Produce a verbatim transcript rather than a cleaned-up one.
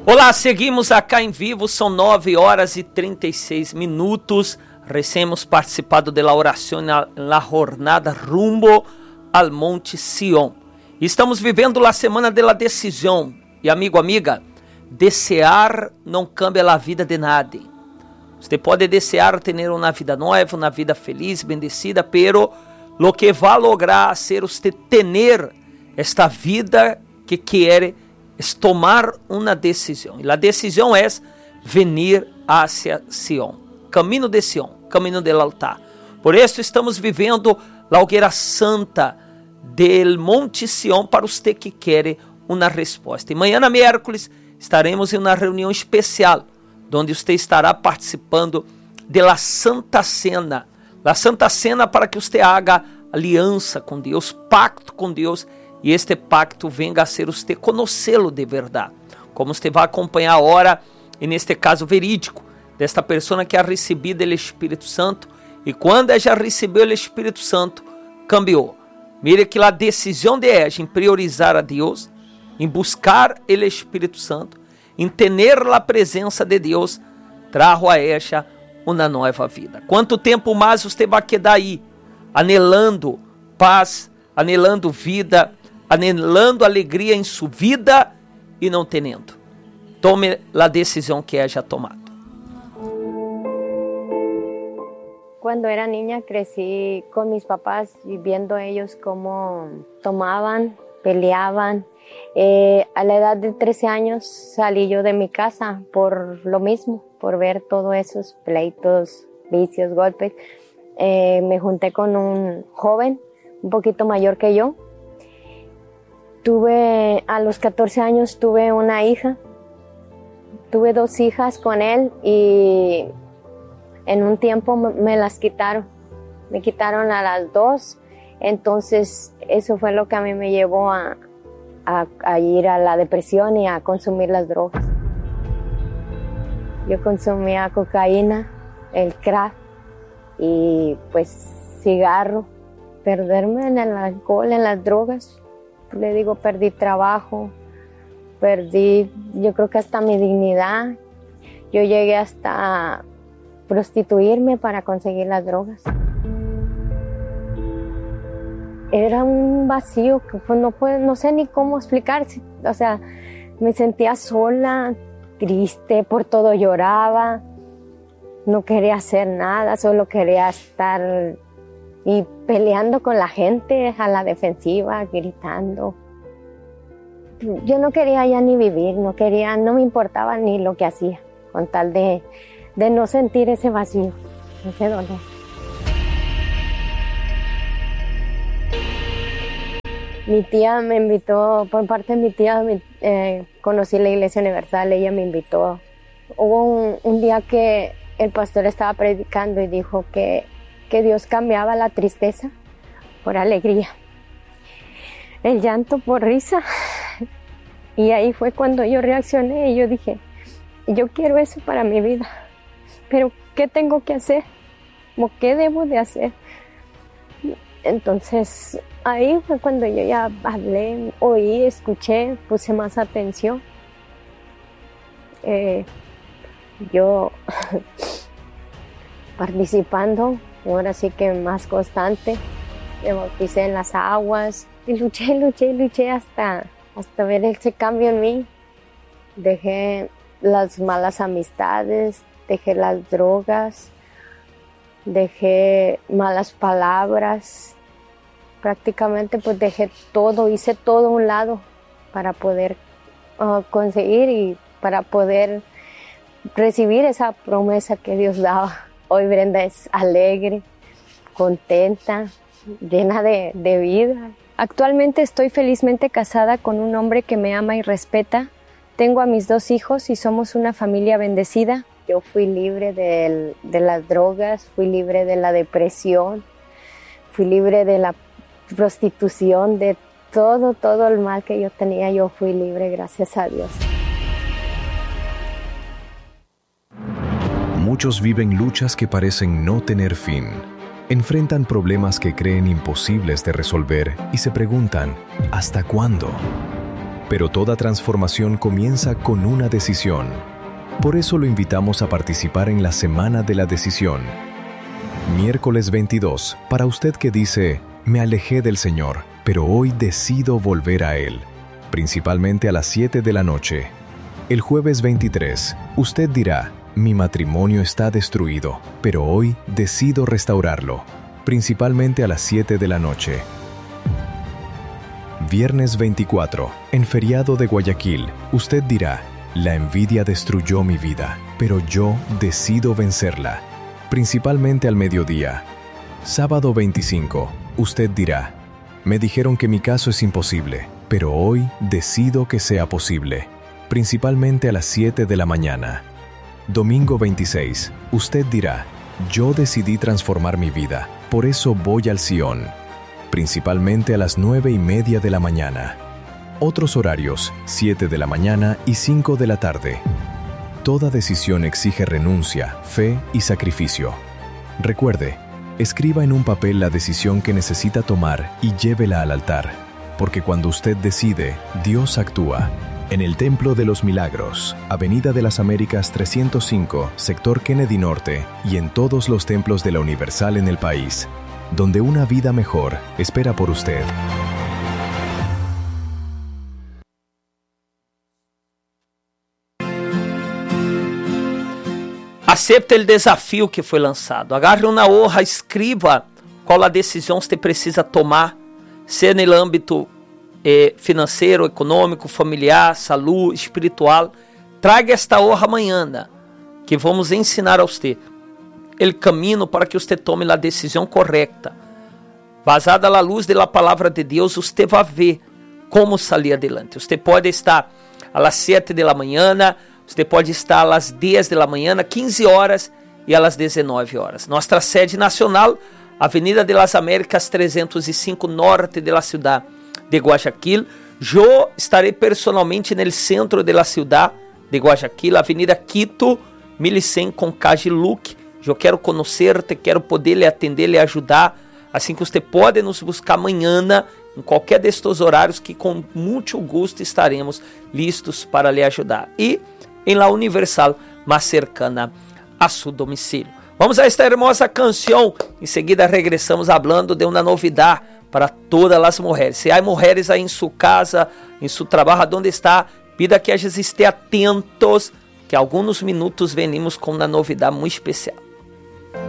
Olá, seguimos acá em vivo, são nove horas e trinta e seis minutos. Recemos participado da oração na, na jornada rumbo al Monte Sión. Estamos vivendo a semana da decisão. E amigo, amiga, desear não cambia a vida de nadie. Você pode desear ter uma vida nova, uma vida feliz, bendecida, pero lo que vai lograr ser você ter esta vida que quer es tomar uma decisão. E a decisão é venir hacia Sión, caminho de Sión, caminho del altar. Por isso estamos vivendo a hogueira santa del Monte Sión para você que quer uma resposta. E amanhã, miércoles, estaremos em uma reunião especial, onde você estará participando da Santa Cena. A Santa Cena para que você haga aliança com Deus, pacto com Deus, e este pacto venga a ser você conhecê-lo de verdade. Como você vai acompanhar a hora, e neste caso verídico, desta pessoa que ha recebido o Espírito Santo, e quando ela já recebeu o Espírito Santo, cambiou. Mire que a decisão de ela em priorizar a Deus, em buscar o Espírito Santo, em ter a presença de Deus, trajo a ela uma nova vida. Quanto tempo mais você vai quedar aí, anelando paz, anelando vida, anelando alegria em sua vida e não tendo. Tome a decisão que haya tomado. Cuando era niña crecí con mis papás y viendo ellos cómo tomaban, peleaban. Eh, a la edad de trece años salí yo de mi casa por lo mismo, por ver todos esos pleitos, vicios, golpes. Eh, me junté con un joven un poquito mayor que yo. Tuve, a los catorce años tuve una hija. Tuve dos hijas con él y en un tiempo me las quitaron. Me quitaron a las dos. Entonces eso fue lo que a mí me llevó a, a, a ir a la depresión y a consumir las drogas. Yo consumía cocaína, el crack y pues cigarro. Perderme en el alcohol, en las drogas. Le digo, perdí trabajo, perdí, yo creo que hasta mi dignidad. Yo llegué hasta prostituirme para conseguir las drogas. Era un vacío que pues, no, puedo, no sé ni cómo explicarse. O sea, me sentía sola, triste, por todo lloraba. No quería hacer nada, solo quería estar y peleando con la gente a la defensiva, gritando. Yo no quería ya ni vivir, no quería, no me importaba ni lo que hacía, con tal de, de no sentir ese vacío, ese dolor. Mi tía me invitó, por parte de mi tía, me, eh, conocí la Iglesia Universal, ella me invitó. Hubo un, un día que el pastor estaba predicando y dijo que que Dios cambiaba la tristeza por alegría, el llanto por risa. Y ahí fue cuando yo reaccioné y yo dije, yo quiero eso para mi vida, pero ¿qué tengo que hacer? ¿O qué debo de hacer? Entonces ahí fue cuando yo ya hablé, oí, escuché, puse más atención. Eh, yo participando, ahora sí que más constante, me bauticé en las aguas y luché, luché, luché hasta, hasta ver ese cambio en mí. Dejé las malas amistades, dejé las drogas, dejé malas palabras, prácticamente pues dejé todo, hice todo a un lado para poder uh, conseguir y para poder recibir esa promesa que Dios daba. Hoy Brenda es alegre, contenta, llena de, de vida. Actualmente estoy felizmente casada con un hombre que me ama y respeta. Tengo a mis dos hijos y somos una familia bendecida. Yo fui libre de, de las drogas, fui libre de la depresión, fui libre de la prostitución, de todo, todo el mal que yo tenía. Yo fui libre, gracias a Dios. Muchos viven luchas que parecen no tener fin. Enfrentan problemas que creen imposibles de resolver y se preguntan, ¿hasta cuándo? pero toda transformación comienza con una decisión. Por eso lo invitamos a participar en la Semana de la Decisión. Miércoles veintidós, para usted que dice, me alejé del Señor, pero hoy decido volver a Él, principalmente a las siete de la noche. El jueves veintitrés, usted dirá, mi matrimonio está destruido, pero hoy decido restaurarlo, principalmente a las siete de la noche. Viernes veinticuatro, en feriado de Guayaquil, usted dirá, la envidia destruyó mi vida, pero yo decido vencerla, principalmente al mediodía. Sábado veinticinco, usted dirá, me dijeron que mi caso es imposible, pero hoy decido que sea posible, principalmente a las siete de la mañana. Domingo veintiséis, usted dirá, yo decidí transformar mi vida, por eso voy al Sion, principalmente a las nueve y media de la mañana. Otros horarios, siete de la mañana y cinco de la tarde. Toda decisión exige renuncia, fe y sacrificio. Recuerde, escriba en un papel la decisión que necesita tomar y llévela al altar, porque cuando usted decide, Dios actúa. En el Templo de los Milagros, Avenida de las Américas trescientos cinco, Sector Kennedy Norte, y en todos los templos de la Universal en el país, donde una vida mejor espera por usted. Acepte o desafio que foi lançado. Agarre uma hoja, escreva qual a decisão você precisa tomar, se no âmbito eh, financeiro, econômico, familiar, saúde, espiritual. Traga esta hoja amanhã, que vamos ensinar a você o caminho para que você tome a decisão correta. Basada na luz da palavra de Deus, você vai ver como sair adelante. Você pode estar às sete da manhã, você pode estar às dez da manhã, quinze horas e às dezenove horas. Nossa sede nacional, Avenida de las Américas trezentos e cinco, norte da cidade de Guayaquil. Eu estarei personalmente no centro da cidade de Guayaquil, Avenida Quito, mil e cem com Cajiluc. Eu quero conhecer-te, quero poder lhe atender, lhe ajudar. Assim que você pode nos buscar amanhã, em qualquer destes horários, que com muito gosto estaremos listos para lhe ajudar. E em La Universal, mais cercana a seu domicílio. Vamos a esta hermosa canção. Em seguida, regressamos falando de uma novidade para todas as mulheres. Se há mulheres aí em sua casa, em seu trabalho, onde está, pida que a gente esteja atentos, que alguns minutos venimos com uma novidade muito especial.